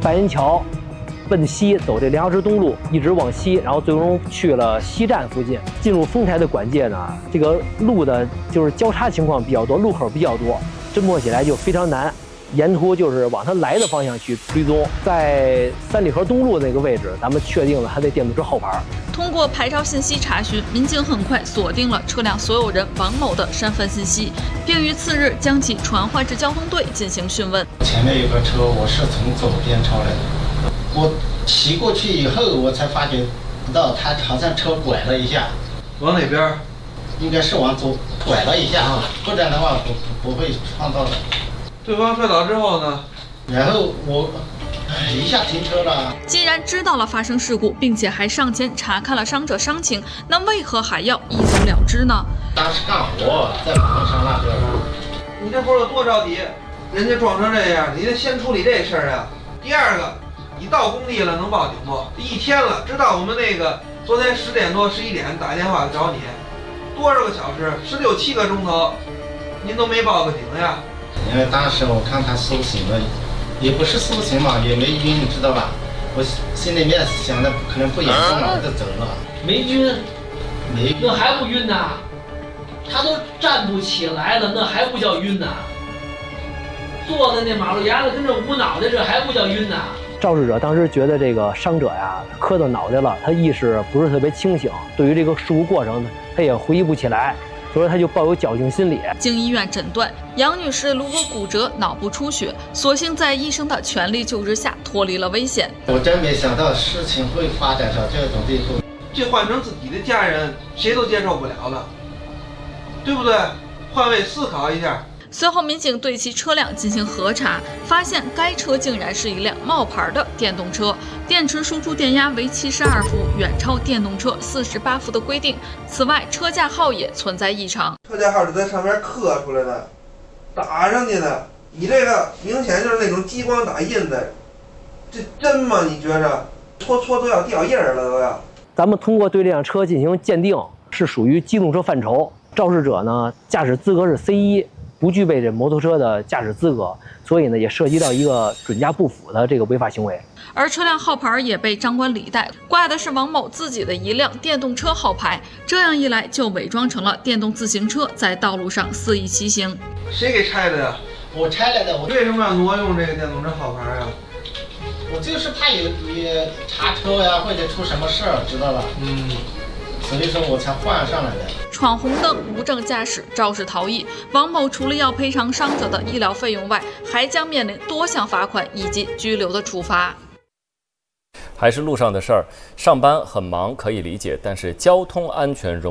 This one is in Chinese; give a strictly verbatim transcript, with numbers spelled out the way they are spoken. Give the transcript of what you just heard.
半银桥奔西走这梁河东路，一直往西，然后最终去了西站附近。进入丰台的管界呢，这个路的就是交叉情况比较多，路口比较多，侦破起来就非常难。沿途就是往他来的方向去追踪，在三里河东路那个位置，咱们确定了他的电动车号牌。 通过牌照信息查询，民警很快锁定了车辆所有人王某的身份信息，并于次日将其传唤至交通队进行讯问。 前面有个车，我是从左边超来的，我骑过去以后，我才发觉到他好像车拐了一下。 往哪边？ 应该是往左拐了一下，啊、不然的话不不会撞到的。 对方摔倒之后呢， 然后我一下停车了。 既然知道了发生事故，并且还上前查看了伤者伤情，那为何还要一走了之呢？ 当时干活在马路上那边。 你这活有多着急？人家撞成这样，你得先处理这事儿啊。第二个，你到工地了能报警不？一天了，知道我们那个昨天十点多、十一点打电话找你，多少个小时？十六七个钟头，您都没报个警呀？ 因为当时我看他苏醒了，也不是苏醒嘛，也没晕，你知道吧？我心里面想的可能不严重了，我就走了。 没晕， 没晕， 那还不晕呐？他都站不起来了，那还不叫晕呐？坐在那马路牙子跟这捂脑袋，这还不叫晕呐？ 肇事者当时觉得这个伤者呀磕到脑袋了，他意识不是特别清醒，对于这个事故过程他也回忆不起来。所以他就抱有侥幸心理。 经医院诊断，杨女士颅骨骨折、脑部出血，所幸在医生的全力救治下脱离了危险。 我真没想到事情会发展到这种地步。 这换成自己的家人，谁都接受不了了，对不对？换位思考一下。 随后，民警对其车辆进行核查，发现该车竟然是一辆冒牌的电动车，电池输出电压为七十二伏，远超电动车四十八伏的规定。此外，车架号也存在异常， 车架号是在上面刻出来的，打上去的。你这个明显就是那种激光打印的，这真吗？你觉着搓搓都要掉印儿了都要。 咱们通过对这辆车进行鉴定，是属于机动车范畴。肇事者呢，驾驶资格是 C 一。不具备这摩托车的驾驶资格，所以呢也涉及到一个准驾不符的这个违法行为。 而车辆号牌也被张冠李戴，挂的是王某自己的一辆电动车号牌，这样一来就伪装成了电动自行车，在道路上肆意骑行。 谁给拆的呀？ 我拆来的。我为什么要挪用这个电动车号牌啊？ 我就是怕有有查车呀，或者出什么事儿，知道吧？嗯。所以说我才换上来的。 闯红灯、无证驾驶、肇事逃逸，王某除了要赔偿伤者的医疗费用外，还将面临多项罚款以及拘留的处罚。 还是路上的事儿，上班很忙可以理解，但是交通安全容